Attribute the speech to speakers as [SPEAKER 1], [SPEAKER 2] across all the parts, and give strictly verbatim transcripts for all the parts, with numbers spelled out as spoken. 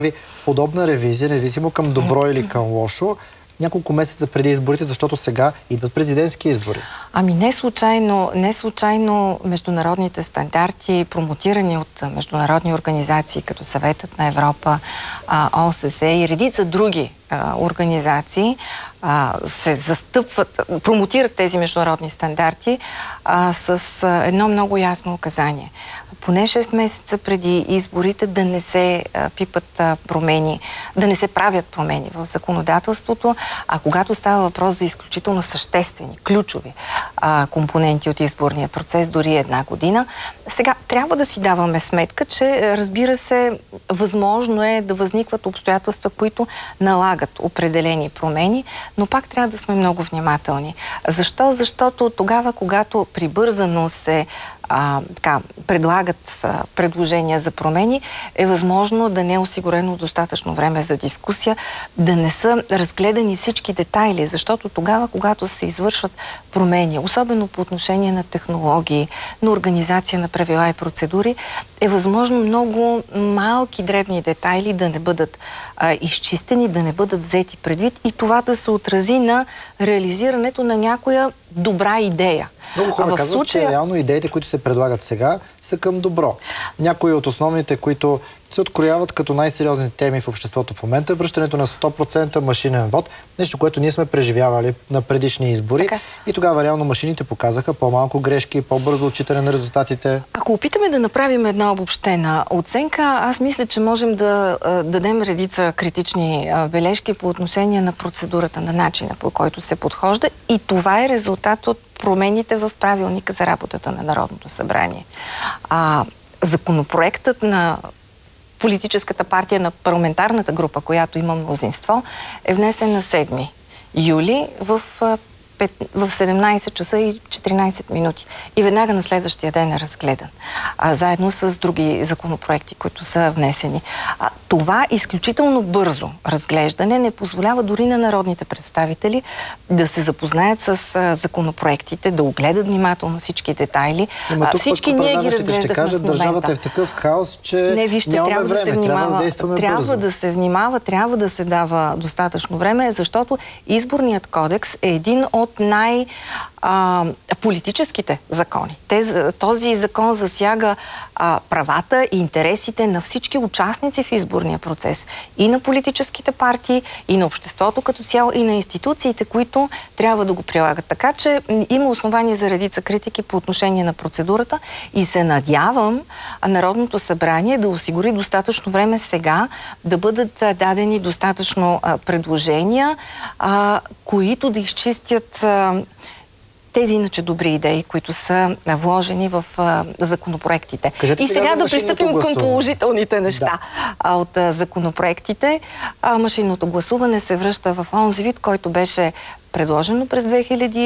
[SPEAKER 1] подобна ревизия, независимо към добро или към лошо, няколко месеца преди изборите, защото сега идват президентски избори.
[SPEAKER 2] Ами не случайно, не случайно международните стандарти, промотирани от международни организации, като Съветът на Европа, О С С и редица други а, организации, а, се застъпват, промотират тези международни стандарти а, с а, едно много ясно указание. Поне шест месеца преди изборите да не се а, пипат а, промени, да не се правят промени в законодателството, а когато става въпрос за изключително съществени, ключови а, компоненти от изборния процес, дори една година. Сега, трябва да си даваме сметка, че разбира се, възможно е да възникват обстоятелства, които налагат определени промени, но пак трябва да сме много внимателни. Защо? Защото тогава, когато прибързано се А, така, предлагат а, предложения за промени, е възможно да не е осигурено достатъчно време за дискусия, да не са разгледани всички детайли, защото тогава, когато се извършват промени, особено по отношение на технологии, на организация на правила и процедури, е възможно много малки дребни детайли да не бъдат а, изчистени, да не бъдат взети предвид и това да се отрази на реализирането на някоя добра идея.
[SPEAKER 1] Много хора казват, случая... че реално идеите, които се предлагат сега, са към добро. Някои от основните, които се открояват като най-сериозни теми в обществото в момента, връщането на сто процента машинен вод, нещо, което ние сме преживявали на предишни избори. Така. И тогава реално машините показаха по-малко грешки, по-бързо отчитане на резултатите.
[SPEAKER 2] Ако опитаме да направим една обобщена оценка, аз мисля, че можем да а, дадем редица критични а, бележки по отношение на процедурата, на начина, по който се подхожда, и това е резултат от промените в правилника за работата на Народното събрание. А, законопроектът на политическата партия, на парламентарната група, която има мнозинство, е внесен на седми юли в, в седемнайсет часа и четиринайсет минути. И веднага на следващия ден е разгледан. А, заедно с други законопроекти, които са внесени. А, това изключително бързо разглеждане не позволява дори на народните представители да се запознаят с а, законопроектите, да огледат внимателно всички детайли.
[SPEAKER 1] А, всички ние ги разглеждахме ще кажат, в момента. Държавата е в такъв хаос, че не, вижте, нямаме трябва време. Да се внимава, трябва да действаме
[SPEAKER 2] трябва
[SPEAKER 1] бързо.
[SPEAKER 2] да се внимава, трябва да се дава достатъчно време, защото изборният кодекс е един от най- а, политическите закони. Те, този закон засяга а, правата и интересите на всички участници в изборния процес. И на политическите партии, и на обществото като цяло, и на институциите, които трябва да го прилагат. Така че има основания за редица критики по отношение на процедурата и се надявам Народното събрание да осигури достатъчно време сега да бъдат дадени достатъчно а, предложения, а, които да изчистят а, тези иначе добри идеи, които са вложени в а, законопроектите.
[SPEAKER 1] Кажете
[SPEAKER 2] и сега, сега да пристъпим
[SPEAKER 1] гласуване.
[SPEAKER 2] към положителните неща
[SPEAKER 1] да.
[SPEAKER 2] а, от а, законопроектите. А, машинното гласуване се връща в онзи вид, който беше предложено през две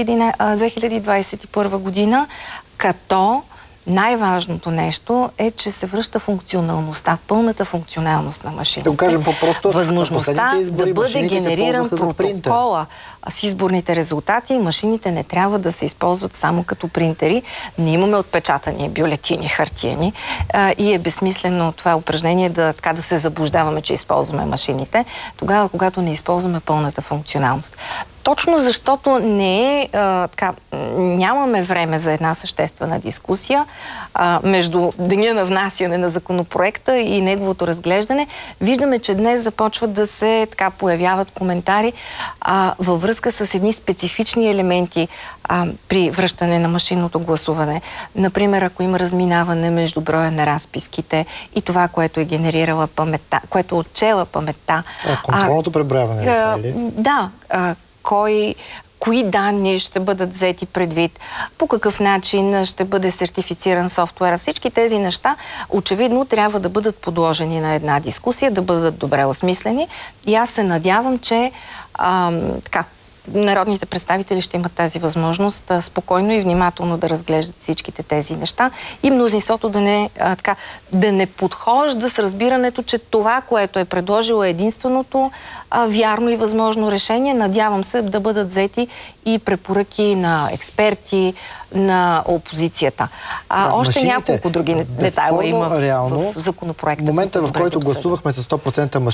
[SPEAKER 2] хиляди двайсет и първа година, като най-важното нещо е, че се връща функционалността, пълната функционалност на машините.
[SPEAKER 1] Да го кажем по-просто,
[SPEAKER 2] възможността
[SPEAKER 1] избори,
[SPEAKER 2] да бъде генериран протокола с изборните резултати. Машините не трябва да се използват само като принтери. Ние имаме отпечатани бюлетини, хартиени, а, и е безсмислено това упражнение да, така, да се заблуждаваме, че използваме машините, тогава, когато не използваме пълната функционалност. Точно защото не е, а, така, нямаме време за една съществена дискусия а, между деня на внасяне на законопроекта и неговото разглеждане, виждаме, че днес започват да се така появяват коментари а, във връзка с едни специфични елементи а, при връщане на машинното гласуване. Например, ако има разминаване между броя на разписките и това, което е генерирала паметта, което е отчела паметта.
[SPEAKER 1] А, контролното преброяване,
[SPEAKER 2] а,
[SPEAKER 1] ли?
[SPEAKER 2] Да, а, кой, кои данни ще бъдат взети предвид, по какъв начин ще бъде сертифициран софтуера. Всички тези неща очевидно трябва да бъдат подложени на една дискусия, да бъдат добре осмислени. И аз се надявам, че а, така, народните представители ще имат тази възможност а, спокойно и внимателно да разглеждат всичките тези неща и мнозинството да не, а, така, да не подхожда с разбирането, че това, което е предложило е единственото а, вярно и възможно решение. Надявам се да бъдат взети и препоръки на експерти, на опозицията. А,
[SPEAKER 1] Сега,
[SPEAKER 2] още
[SPEAKER 1] машините,
[SPEAKER 2] няколко други детайла има
[SPEAKER 1] реално,
[SPEAKER 2] в законопроекта.
[SPEAKER 1] в момента, в който гласувахме с сто процента